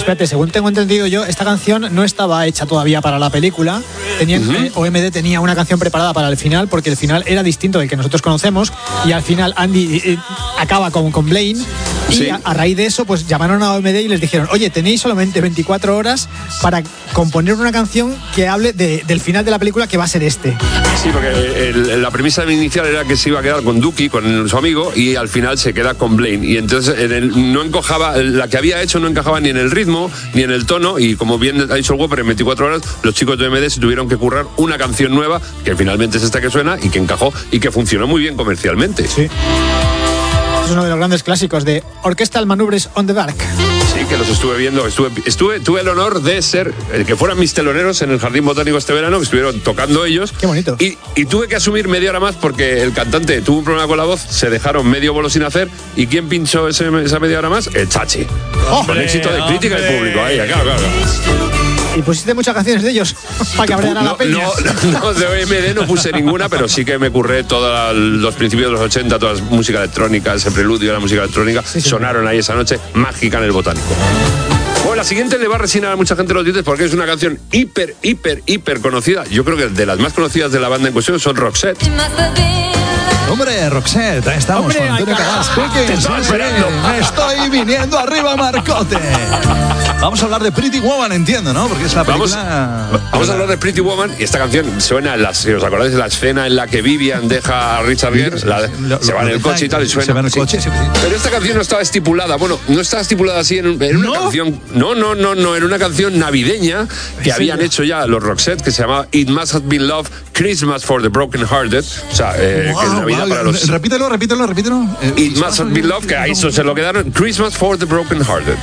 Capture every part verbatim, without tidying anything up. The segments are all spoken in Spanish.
espérate, según tengo entendido yo, esta canción no estaba hecha todavía para la película. Tenían, uh-huh. eh, O M D tenía una canción preparada para el final, porque el final era distinto del que nosotros conocemos, y al final Andy eh, acaba con, con Blaine, y sí. a, a raíz de eso pues llamaron a O M D y les dijeron: oye, tenéis solamente veinticuatro horas para componer una canción que hable de, del final de la película, que va a ser este. Sí, porque el, la premisa inicial era que se iba a quedar con Dookie, con su amigo, y al final se queda con Blaine, y entonces en el, no encajaba, la que había hecho no encajaba ni en el ritmo ni en el tono, y como bien ha dicho el Whopper, en veinticuatro horas los chicos de O M D se tuvieron que currar una canción nueva, que finalmente es esta que suena y que encajó y que funcionó muy bien comercialmente. Sí. Es uno de los grandes clásicos de Orchestral Maneuvers on the Dark. Sí, que los estuve viendo, estuve, estuve, tuve el honor de ser, el que fueran mis teloneros en el Jardín Botánico este verano, que estuvieron tocando ellos. Qué bonito. Y, y tuve que asumir media hora más porque el cantante tuvo un problema con la voz, se dejaron medio bolo sin hacer, y ¿quién pinchó ese, esa media hora más? El Chachi. ¡Hombre, con éxito de crítica y público. Ahí, claro, claro. ¿Y pusiste muchas canciones de ellos para que abrieran no, la peña? No, no, de O M D no puse ninguna, pero sí que me curré todos los principios de los ochenta, toda la música electrónica, ese preludio de la música electrónica, sí, sí, sonaron sí. ahí esa noche mágica en el Botánico. Bueno, la siguiente le va a resignar a mucha gente los dientes porque es una canción hiper, hiper, hiper conocida. Yo creo que de las más conocidas de la banda en cuestión son Roxette. Hombre, Roxette, ahí estamos. Hombre, con Antonio Cabas. Te estaba esperando. Me estoy viniendo arriba, Marcote. Vamos a hablar de Pretty Woman, entiendo, ¿no? Porque es la película... Vamos, vamos a hablar de Pretty Woman, y esta canción suena, en las, si os acordáis de la escena en la que Vivian deja a Richard Gere, la, lo, se va en el coche y tal, y suena. Se va en el coche, sí. Sí, sí. Pero esta canción no estaba estipulada, bueno, no estaba estipulada así en, en una ¿No? canción... No, no, no, no, era una canción navideña que habían hecho ya los Roxette, que se llamaba It Must Have Been Love, Christmas for the Broken Hearted, o sea, eh, wow, que es Navidad wow. para los... Repítelo, repítelo, repítelo. Eh, It Must Have Been Love, que a eso se lo quedaron, Christmas for the Broken Hearted.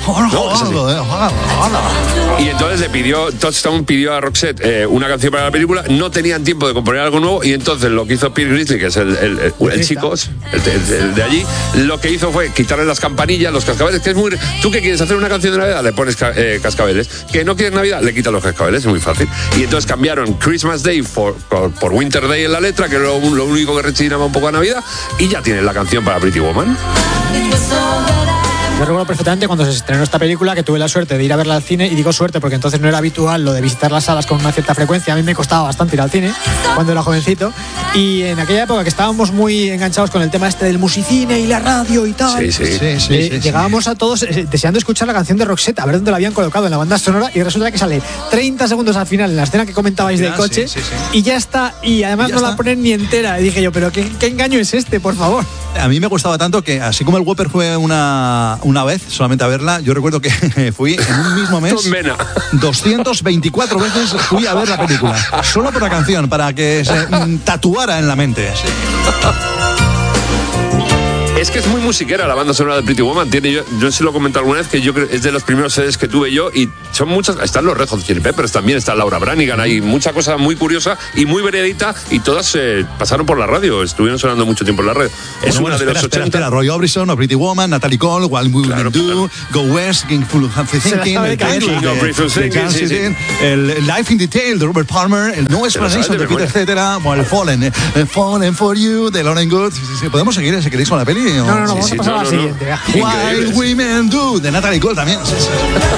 ¿No? Y entonces le pidió, Touchstone pidió a Roxette eh, una canción para la película, no tenían tiempo de componer algo nuevo, y entonces lo que hizo Peter Grizzly, que es el, el, el, el, el chico, el, el, el de allí, lo que hizo fue quitarle las campanillas, los cascabeles, que es muy... ¿Tú qué quieres hacer una canción de Navidad? Le pones ca, eh, cascabeles. ¿Que no quieres Navidad? Le quitas los cascabeles, es muy fácil. Y entonces cambiaron Christmas Day for, por, por Winter Day en la letra, que era lo, lo único que rechinaba un poco a Navidad, y ya tienen la canción para Pretty Woman. Yo recuerdo perfectamente cuando se estrenó esta película, que tuve la suerte de ir a verla al cine, y digo suerte porque entonces no era habitual lo de visitar las salas con una cierta frecuencia. A mí me costaba bastante ir al cine cuando era jovencito, y en aquella época que estábamos muy enganchados con el tema este del musicine y la radio y tal, sí, sí. Sí, sí, eh, sí, llegábamos sí. a todos eh, deseando escuchar la canción de Roxette, a ver dónde la habían colocado en la banda sonora, y resulta que sale treinta segundos al final en la escena que comentabais del coche, sí, sí, sí. y ya está, y además no está. La ponen ni entera. Y dije yo, pero ¿qué, qué engaño es este, por favor? A mí me gustaba tanto que, así como el Whopper fue una, una vez solamente a verla, yo recuerdo que fui en un mismo mes doscientas veinticuatro veces fui a ver la película, solo por la canción, para que se mm, tatuara en la mente. Sí. Es que es muy musiquera la banda sonora de Pretty Woman. Tiene, yo, yo se lo he comentado alguna vez, que yo creo es de los primeros C Ds que tuve yo, y son muchas. Están los Red Hot Chili Peppers también, está Laura Branigan, hay mucha cosa muy curiosa y muy veredita, y todas eh, pasaron por la radio, estuvieron sonando mucho tiempo en la radio. Es bueno, una bueno, de espera, los espera, ochenta. Espera, Roy Orbison, o Pretty Woman, Natalie Cole, What We Will Do, Go West, King Full of Thinking, el Life in Detail de Robert Palmer, el No Explanation de Peter Cetera, bueno, el Fallen, el Fallen for You de Lauren Good. Sí, sí, sí. ¿Podemos seguir si queréis con la peli? No, no, no, vamos sí, a pasar no, a la no, siguiente. No. Wild Women Do de Natalie Cole también. Sí, sí.